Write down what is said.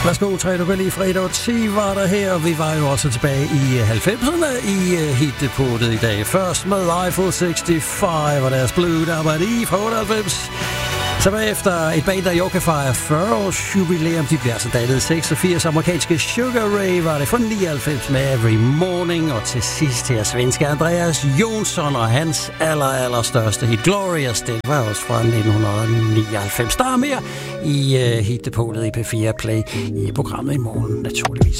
Værsgo, 3 du kan lige fredag og 10 var der her, og vi var jo også tilbage i 90'erne i hitdepotet i dag. Først med Eiffel 65 og deres Blue Dabadi fra 98. Så bagefter et band, der jo kan fejre 40 års jubilæum. De bliver altså datet 86. Amerikanske Sugar Ray var det fra 99 med Every Morning. Og til sidst her svenske Andreas Jonsson og hans allerstørste hit Glorious. Det var også fra 1999. Der er mere i hitdepotet i P4 Play i programmet i morgen, naturligvis.